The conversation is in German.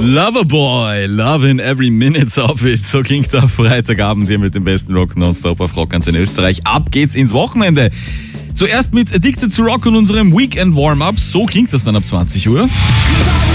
Loverboy, loving every minute of it. So klingt der Freitagabend hier mit dem besten Rock nonstop auf Rock ganz in Österreich. Ab geht's ins Wochenende. Zuerst mit Addicted to Rock und unserem Weekend Warm-Up. So klingt das dann ab 20 Uhr.